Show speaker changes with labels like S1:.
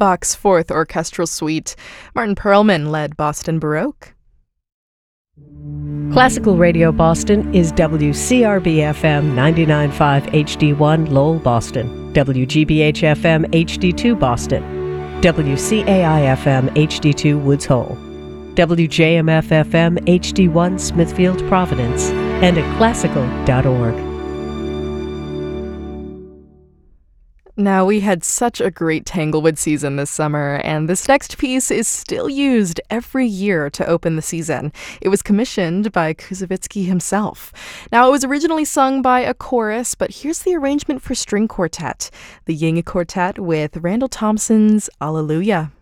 S1: Bach's Fourth Orchestral Suite. Martin Perlman led Boston Baroque.
S2: Classical Radio Boston is WCRB-FM 99.5 HD1 Lowell, Boston, WGBH-FM HD2 Boston, WCAI-FM HD2 Woods Hole, WJMF-FM HD1 Smithfield, Providence, and at classical.org.
S1: Now, we had such a great Tanglewood season this summer, and this next piece is still used every year to open the season. It was commissioned by Koussevitzky himself. Now, it was originally sung by a chorus, but here's the arrangement for string quartet. The Ying Quartet with Randall Thompson's Alleluia.